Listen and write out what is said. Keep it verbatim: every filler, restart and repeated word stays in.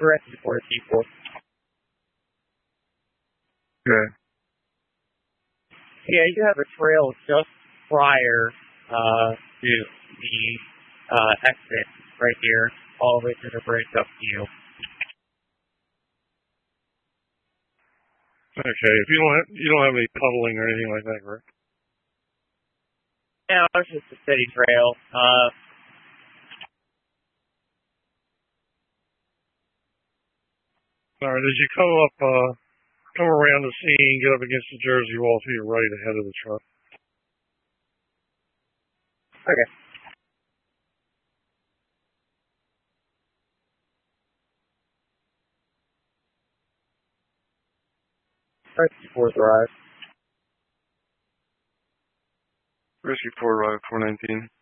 Directed for T four. Okay. Yeah, you have a trail just prior uh, to the uh, exit right here, all the way to the bridge up to you. Okay, if you don't have, you don't have any puddling or anything like that, correct? Yeah, it's just a steady trail. Uh, All right, as you come up, uh, come around the scene, get up against the Jersey wall to your right ahead of the truck. okay. Rescue fourth arrive. Rescue four arrive, four nineteen.